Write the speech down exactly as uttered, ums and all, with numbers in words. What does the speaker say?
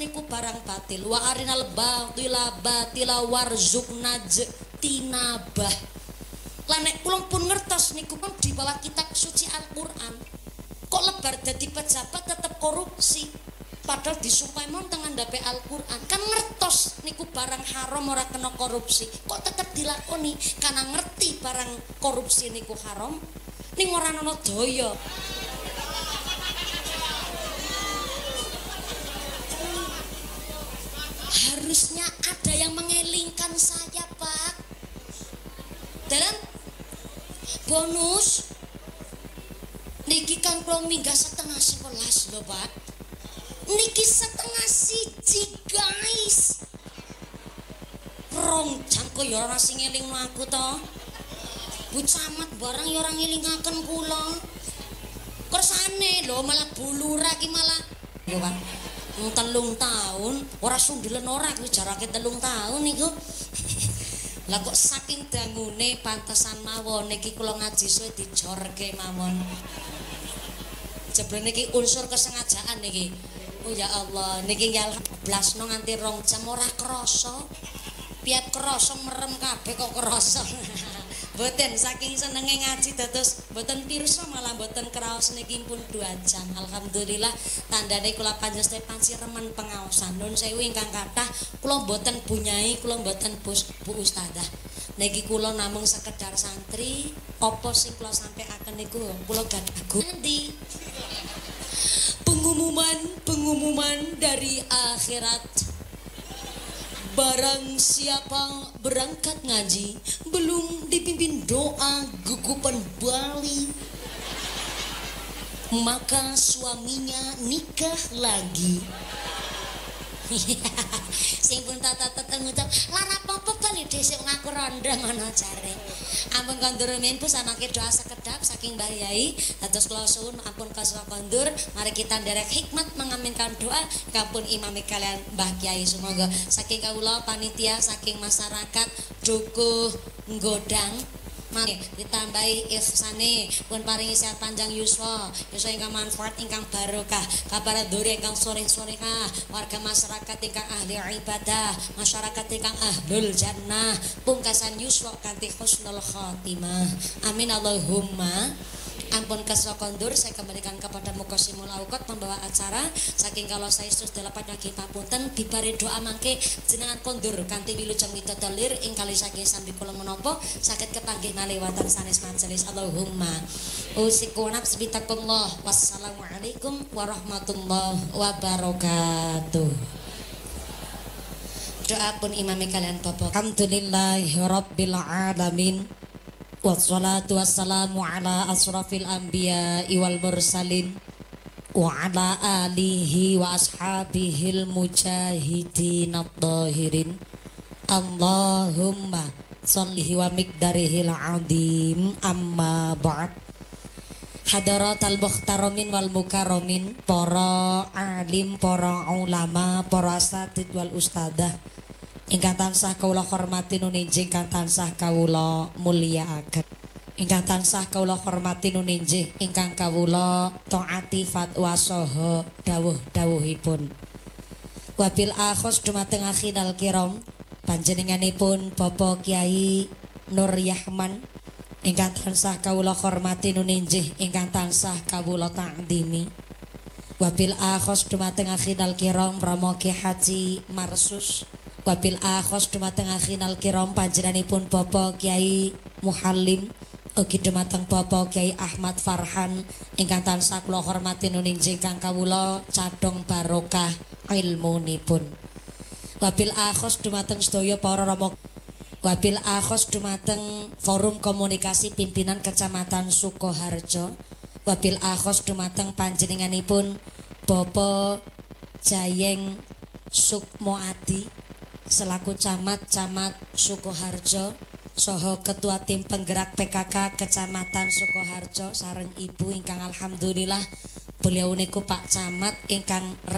niku barang batil. Wa arinal batila batila warzuqna tinabah. Lah nek kula pun ngertos niku pun di bawah kitab suci Al-Qur'an. Kok lebar dadi pejabat tetep korupsi. Padahal disumpah mon teng ngandhape Al-Qur'an. Kan ngertos niku barang haram ora kena korupsi. Kok tetep dilakoni karena ngerti barang korupsi niku haram. Ning ora ana daya. Harusnya ada yang mengelingkan saya, Pak. Dalam bonus niki kan kula minggah setengah sebelas lho, Pak. Niki setengah siji, guys. Rong jam kok ya ora sing ngelingno aku to. Bu camat barang ya ora ngelingaken kula. Kersane lho malah bulura iki malah. Yo, Pak. Telung tahun ora sundelen ora kuwi jarake telung tahun niku. Lah kok saking dangune pantesan mawon niki kula ngaji suwe dijorke mawon. Jebrene iki unsur kesengajaan niki. Oh ya Allah, niki ya blasno nganti rong jam ora krasa. Piat krasa merem kabeh kok krasa. Mboten saking senenge ngaji dados mboten pirsa malah mboten kraos niki pun dua jam. Alhamdulillah tandane kula panjenengan panci remen pengaosan. Nun sewu ingkang kathah kula mboten bunyai, kula mboten bus Bu Ustazah. Niki kula namung sekedar santri, apa sing kula sampaiaken niku kula gadagu nanti. Pengumuman-pengumuman dari akhirat. Barang siapa berangkat ngaji belum dipimpin doa gugupan Bali, maka suaminya nikah lagi. Sing pun tata tata ngucap lara apa bali dhisik ngaku ronda ngono jare. Ampun kondur men pus anake doa sekedap saking Mbah Yai. Dados kula suwun ampun kasra kondur, mari kita nderek hikmat mengaminkan doa kapun imami kalian Mbah Kyai semoga saking kawula panitia saking masyarakat dukuh nggodang mari ditambahi ihsane pun paringi sehat panjang yuswa yuswa ingkang manfaat ingkang barokah kabar duri ingkang sore-sorekah warga masyarakat ingkang ahli ibadah masyarakat ingkang ahlul jannah pungkasan yuswa kanthi husnul khotimah amin Allahumma. Ampun kasra kondur saya kembalikan kepada Muqassimul Auqat pembawa acara saking kalau saya sus delapan lagi papunten bibare doa mangke jenengan kondur kanthi wilujeng mitodolir ing kali saking sambi kula menapa saged kepanggih malewatan sanes majelis Allahumma usiku nafs bitaqullah wassalamualaikum warahmatullahi wabarakatuh. Doa pun imami kalian bapak. Alhamdulillahi rabbil alamin. Wassalatu wassalamu ala asrafil anbiya wal mursalin wa ala alihi wa ashabihil mujahidin at-tahirin. Allahumma sholli wa miqdarihil adim amma ba'd. Hadaratal muhtaramin wal mukarramin, para alim, para ulama, para asatid wal ustadzah ingkang tansah kawula hormati nuninjing ingkang tansah kawula mulyakaken. Ingkang tansah kawula hormati nuninjing ingkang kawula taati fatwa saha dawuh-dawuhipun. Wabil akhos dumateng akhirul kiram panjenenganipun Bapak Kyai Nur Yahman ingkang tansah kawula hormati nuninjing ingkang tansah kawula ta'dhimi. Wabil akhos dumateng akhirul kiram Rama Ki Haji Marsus. Wabil akhos dumateng akhinal kiram panjenenganipun Bapak Kyai Muhallim ugi dumateng Bapak Kyai Ahmad Farhan ingkang tansah kula hormati nuninjing ingkang kawula cadhong barokah ilmunipun. Wabil akhos dumateng sedaya para rama. Wabil akhos dumateng Forum Komunikasi Pimpinan Kecamatan Sukoharjo. Wabil akhos dumateng panjenenganipun Bapak Jayeng Sukmo Adi selaku camat camat Sukoharjo saha ketua tim penggerak P K K Kecamatan Sukoharjo sareng ibu ingkang alhamdulillah beliau niku Pak Camat ingkang